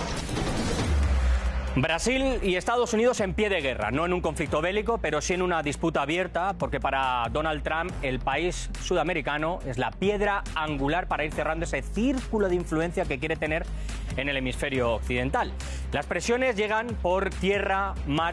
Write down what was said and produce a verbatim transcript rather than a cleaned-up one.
Brasil y Estados Unidos en pie de guerra, no en un conflicto bélico, pero sí en una disputa abierta, porque para Donald Trump el país sudamericano es la piedra angular para ir cerrando ese círculo de influencia que quiere tener en el hemisferio occidental. Las presiones llegan por tierra, mar